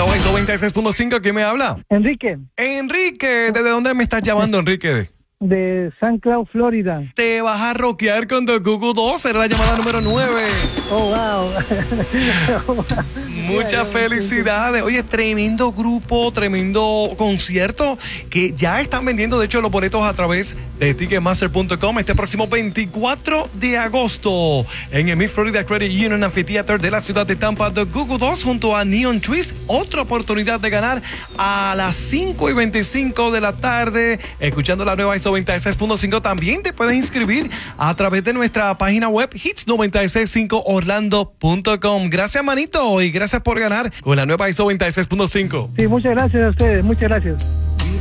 nuevo ISO 96.5, ¿quién me habla? Enrique. Enrique, ¿desde dónde me estás llamando, Enrique? De San Cloud, Florida. Te vas a rockear con The Google 2, será la llamada número 9. Oh, wow. Muchas felicidades. Oye, tremendo grupo, tremendo concierto que ya están vendiendo, de hecho, los boletos a través de Ticketmaster.com este próximo 24 de agosto en el Miss Florida Credit Union Amphitheater de la ciudad de Tampa. The Google 2 junto a Neon Twist. Otra oportunidad de ganar a las 5:25 de la tarde, escuchando la nueva ISO 96.5. También te puedes inscribir a través de nuestra página web hits965orlando.com. Gracias, manito, y gracias por ganar con la nueva ISO 96.5. Sí, muchas gracias a ustedes, muchas gracias.